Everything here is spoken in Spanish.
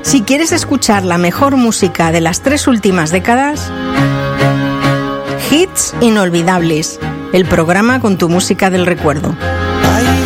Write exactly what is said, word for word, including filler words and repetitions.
Si quieres escuchar la mejor música de las tres últimas décadas, Hits Inolvidables, el programa con tu música del recuerdo.